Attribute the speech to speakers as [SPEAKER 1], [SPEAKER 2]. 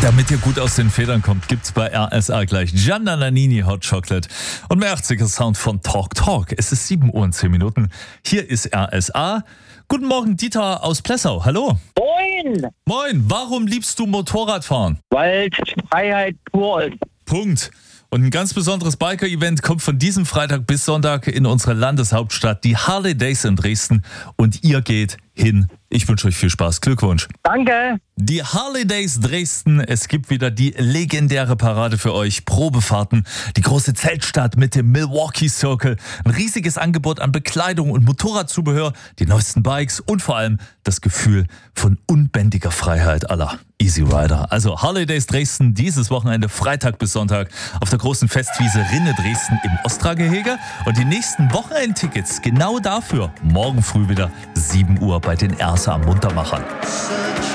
[SPEAKER 1] Damit ihr gut aus den Federn kommt, gibt's bei RSA gleich Gianna Nannini Hot Chocolate und mehr 80er Sound von Talk Talk. Es ist 7 Uhr und 10 Minuten. Hier ist RSA. Guten Morgen, Dieter aus Plessau. Hallo.
[SPEAKER 2] Moin!
[SPEAKER 1] Moin, warum liebst du Motorradfahren?
[SPEAKER 2] Weil Freiheit pur ist.
[SPEAKER 1] Punkt. Und ein ganz besonderes Biker-Event kommt von diesem Freitag bis Sonntag in unsere Landeshauptstadt, die Harley Days in Dresden. Und ihr geht hin. Ich wünsche euch viel Spaß. Glückwunsch.
[SPEAKER 2] Danke!
[SPEAKER 1] Die Harley Days Dresden. Es gibt wieder die legendäre Parade für euch. Probefahrten, die große Zeltstadt mit dem Milwaukee Circle, ein riesiges Angebot an Bekleidung und Motorradzubehör, die neuesten Bikes und vor allem das Gefühl von unbändiger Freiheit aller Easy Rider. Also Harley Days Dresden dieses Wochenende Freitag bis Sonntag auf der großen Festwiese Rinne Dresden im Ostra-Gehege. Und die nächsten Wochenendtickets genau dafür morgen früh wieder 7 Uhr bei den Ersa am Muntermachern.